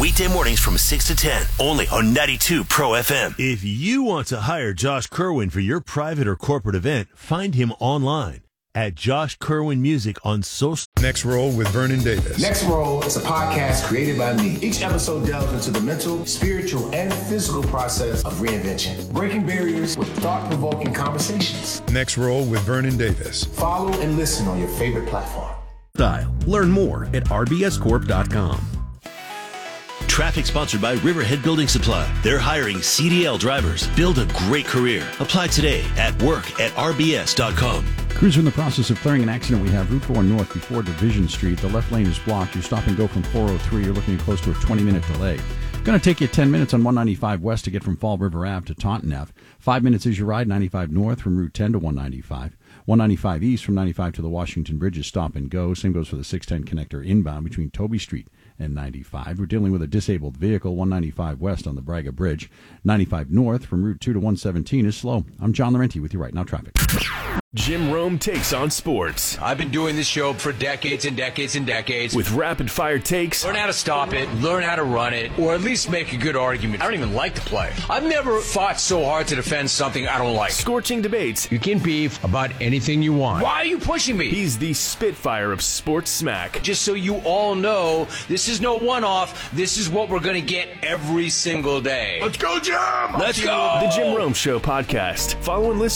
Weekday mornings from 6 to 10, only on 92 Pro FM. If you want to hire Josh Kerwin for your private or corporate event, find him online at Josh Kerwin Music on social. Next Roll with Vernon Davis. Next Roll is a podcast created by me. Each episode delves into the mental, spiritual, and physical process of reinvention, breaking barriers with thought-provoking conversations. Next Roll with Vernon Davis. Follow and listen on your favorite platform. Learn more at rbscorp.com. Traffic sponsored by Riverhead Building Supply. They're hiring CDL drivers. Build a great career. Apply today at work@rbs.com. Crews are in the process of clearing an accident. We have Route 4 North before Division Street. The left lane is blocked. You stop and go from 403. You're looking at close to a 20-minute delay. Going to take you 10 minutes on 195 West to get from Fall River Ave to Taunton Ave. 5 minutes is your ride, 95 North from Route 10 to 195. 195 East from 95 to the Washington Bridge is stop and go. Same goes for the 610 connector inbound between Toby Street and 95. We're dealing with a disabled vehicle, 195 West on the Braga Bridge. 95 North from Route 2 to 117 is slow. I'm John Laurenti with you right now, traffic. Jim Rome takes on sports. I've been doing this show for decades and decades and decades. With rapid-fire takes. Learn how to stop it, learn how to run it, or at least make a good argument. I don't even like to play. I've never fought so hard to defend something I don't like. Scorching debates. You can beef about anything you want. Why are you pushing me? He's the Spitfire of sports smack. Just so you all know, this is no one-off. This is what we're going to get every single day. Let's go, Jim! Let's go! The Jim Rome Show podcast. Follow and listen